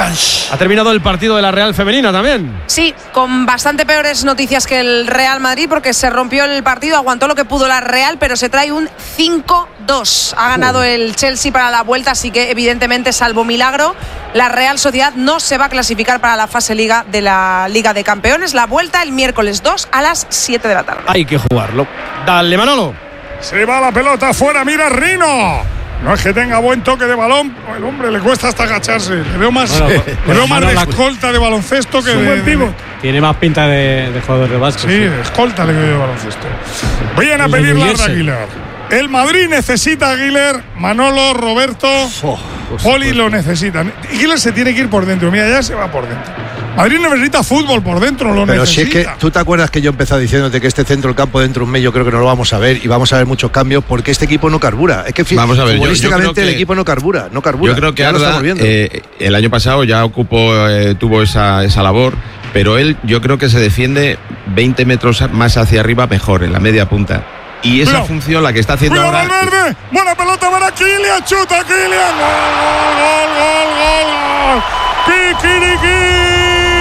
Ha terminado el partido de la Real Femenina también. Sí, con bastante peores noticias que el Real Madrid porque se rompió el partido, aguantó lo que pudo la Real, pero se trae un cinco dos. Ha ganado el Chelsea para la vuelta, así que evidentemente, salvo milagro, la Real Sociedad no se va a clasificar para la fase Liga de la Liga de Campeones. La vuelta el miércoles dos a las siete de la tarde. Hay que jugarlo. Dale, Manolo. Se va la pelota afuera, mira Rino. No es que tenga buen toque de balón, el hombre le cuesta hasta agacharse. Le veo más, Bueno, le veo más de la- escolta de baloncesto que Es un de, buen de- pívot. Tiene más pinta de, de jugador de básquet. Sí, de escolta le veo de baloncesto. Vayan a El de pedir New la de Jersey. Aguilar. El Madrid necesita a Aguilar, Manolo, Roberto, Oh, Poli lo necesitan. Aguilar se tiene que ir por dentro, mira, ya se va por dentro. Madrid necesita fútbol por dentro, lo Pero si es necesita. que tú te acuerdas que yo he empezado diciéndote que este centro del campo dentro de un mes yo creo que no lo vamos a ver y vamos a ver muchos cambios porque este equipo no carbura. Es que fi- Vamos a ver, yo- yo futbolísticamente creo que- el equipo no carbura, no carbura. Yo creo que Ya lo Arda estamos viendo. eh, el año pasado ya ocupó, eh, tuvo esa, esa labor, pero él yo creo que se defiende veinte metros más hacia arriba mejor, en la media punta. Y esa Cuidado. función la que está haciendo Cuidado, ahora. Valverde. Buena pelota para Kylian. Chuta Kylian. Gol, gol, gol, gol, gol. Kikiriki.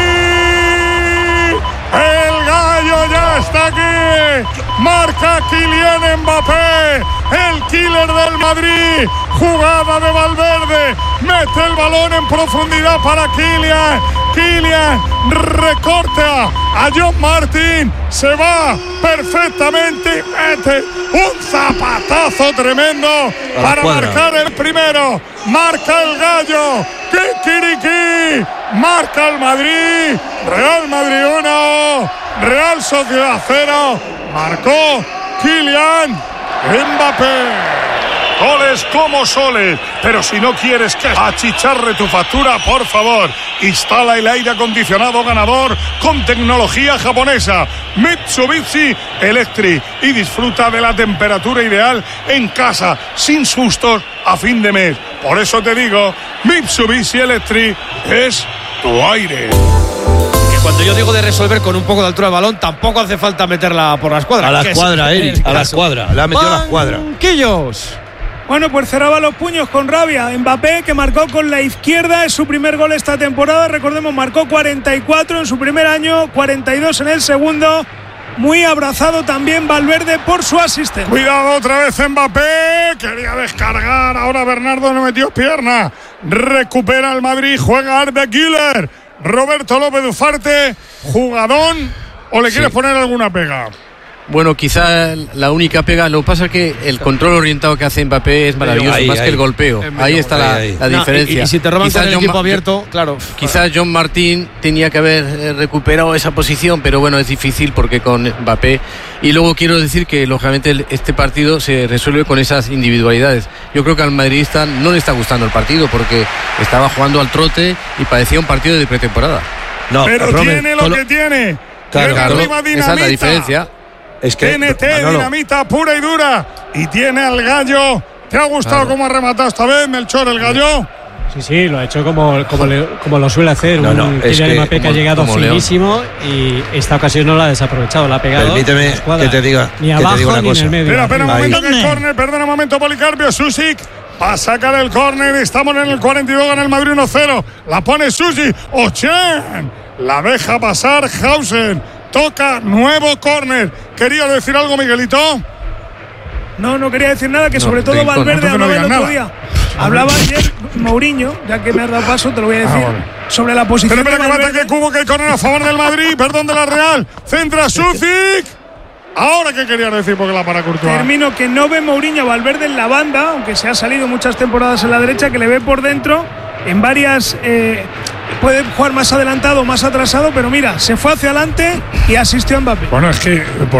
El gallo ya está aquí. Marca Kylian Mbappé. El killer del Madrid. Jugada de Valverde. Mete el balón en profundidad para Kylian. Kylian recorta a John Martin. Se va perfectamente. Mete un zapatazo tremendo la para cuadra. marcar el primero. Marca el gallo. Kikiriki. Marca el Madrid. Real Madrid uno. Real Sociedad cero. Marcó Kylian Mbappé. Goles como soles, pero si no quieres que achicharre tu factura, por favor, instala el aire acondicionado ganador con tecnología japonesa Mitsubishi Electric y disfruta de la temperatura ideal en casa, sin sustos a fin de mes. Por eso te digo, Mitsubishi Electric es tu aire. Que cuando yo digo de resolver con un poco de altura de balón, tampoco hace falta meterla por la escuadra. A la que es- escuadra, en Eric, este a la caso. escuadra. La ha metido a la escuadra. Banquillos. Bueno, pues cerraba los puños con rabia. Mbappé, que marcó con la izquierda, es su primer gol esta temporada. Recordemos, marcó cuarenta y cuatro en su primer año, cuarenta y dos en el segundo. Muy abrazado también Valverde por su asistente. Cuidado otra vez Mbappé, quería descargar, ahora Bernardo no metió pierna. Recupera el Madrid, juega Arda Güler. Roberto López Ufarte, jugadón, ¿o le quieres Sí. poner alguna pega? Bueno, quizá la única pega, lo que pasa es que el control orientado que hace Mbappé es maravilloso, Ahí, más ahí. que el golpeo. En medio, Ahí está ahí, la, ahí. la No, diferencia. y, y si te roban Quizá con el John equipo Ma- abierto, claro. Quizás John Martín tenía que haber eh, recuperado esa posición, pero bueno, es difícil porque con Mbappé. Y luego quiero decir que lógicamente el- este partido se resuelve con esas individualidades. Yo creo que al madridista no le está gustando el partido porque estaba jugando al trote y parecía un partido de pretemporada. No, Pero Robert, tiene lo solo- que tiene. Claro, Tiene claro. arriba Esa es la dinamita. diferencia. es que T N T, Manolo, dinamita pura y dura. Y tiene al gallo. ¿Te ha gustado cómo ha rematado esta vez, Melchor, el gallo? Sí, sí, lo ha hecho como, como, le- como lo suele hacer. No, no, un es Kylian que Mbappé que ha como- llegado como León. finísimo y esta ocasión no la ha desaprovechado, la ha pegado. Permíteme a la escuadra. que te diga- Ni que te abajo diga una ni en cosa. el medio. Espera, espera un Ahí. momento que hay córner, perdona un momento, Policarpio, Susic va a sacar el córner, estamos en el cuarenta y dos, gana el Madrid uno cero, la pone Susi, Ochen, la deja pasar Hausen, toca nuevo córner. ¿Querías decir algo, Miguelito? No, no quería decir nada, que No, sobre todo de- Valverde entonces no hablaba el digas otro nada. día. Hablaba ayer Mourinho, ya que me has dado paso, te lo voy a decir, Ah, vale. sobre la posición Pero espera de que va a Valverde. ataque Cubo, que hay córner a favor del Madrid, perdón, de la Real, centra Susic. Ahora, ¿qué querías decir? Porque la para Courtois. Termino que no ve Mourinho a Valverde en la banda, aunque se ha salido muchas temporadas en la derecha, que le ve por dentro en varias. Eh, puede jugar más adelantado o más atrasado, pero mira, se fue hacia adelante y asistió a Mbappé. Bueno, es que por